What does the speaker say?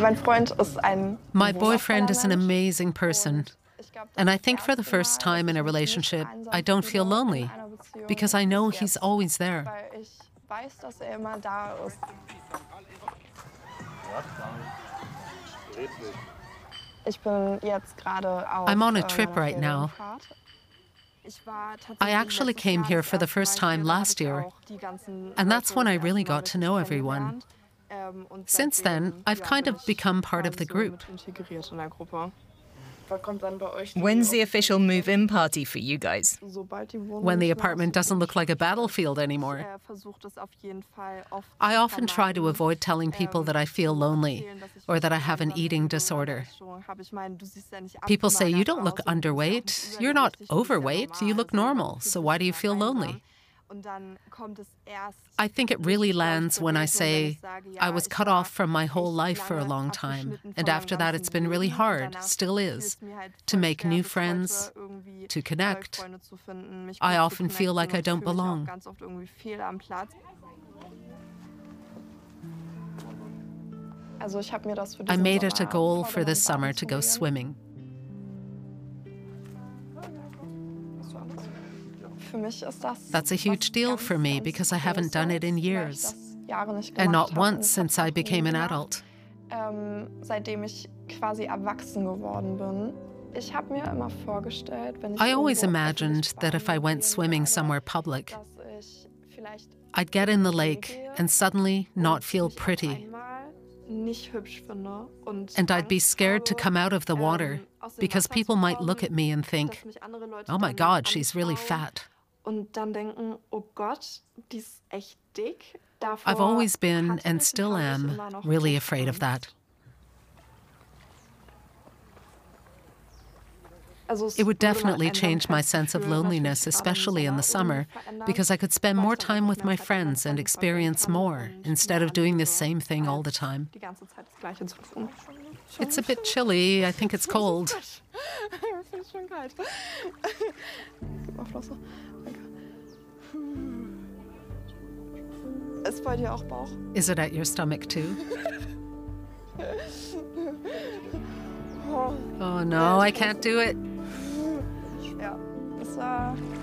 My boyfriend is an amazing person, and I think for the first time in a relationship, I don't feel lonely, because I know he's always there. I'm on a trip right now. I actually came here for the first time last year, and that's when I really got to know everyone. Since then, I've kind of become part of the group. When's the official move-in party for you guys? When the apartment doesn't look like a battlefield anymore. I often try to avoid telling people that I feel lonely or that I have an eating disorder. People say, "You don't look underweight. You're not overweight. You look normal. So why do you feel lonely?" I think it really lands when I say, I was cut off from my whole life for a long time, and after that it's been really hard, still is, to make new friends, to connect. I often feel like I don't belong. I made it a goal for this summer to go swimming. That's a huge deal for me because I haven't done it in years, and not once since I became an adult. I always imagined that if I went swimming somewhere public, I'd get in the lake and suddenly not feel pretty. And I'd be scared to come out of the water because people might look at me and think, "Oh my God, she's really fat." I've always been, and still am, really afraid of that. It would definitely change my sense of loneliness, especially in the summer, because I could spend more time with my friends and experience more, instead of doing the same thing all the time. It's a bit chilly. I think it's cold. Is it at your stomach too? Oh no, I can't do it.